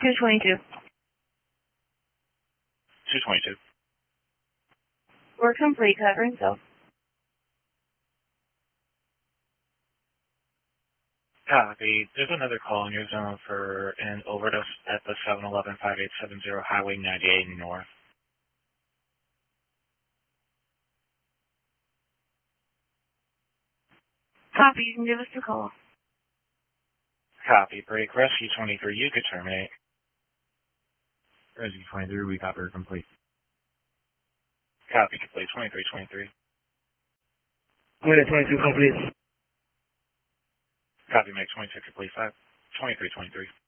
222. 222. Work complete, covering self. Copy. There's another call in your zone for an overdose at the 711-5870 Highway 98 North. Copy, you can give us a call. Copy. Break. Rescue 23, you could terminate. Rescue 23, we copy complete. Copy complete. 2323. Unit 22 complete. Copy. Make 26 complete. 2323.